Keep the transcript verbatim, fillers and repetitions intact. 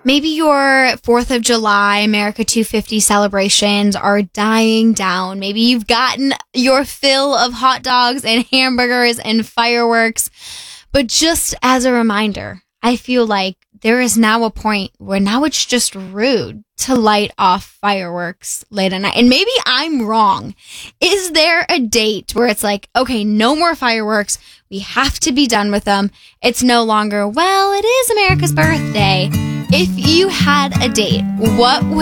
Maybe your fourth of July, America two fifty celebrations are dying down. Maybe you've gotten your fill of hot dogs and hamburgers and fireworks. But just as a reminder, I feel like there is now a point where now it's just rude to light off fireworks late at night. And maybe I'm wrong. Is there a date where it's like, okay, no more fireworks. We have to be done with them. It's no longer, well, it is America's birthday. If you had a date, what would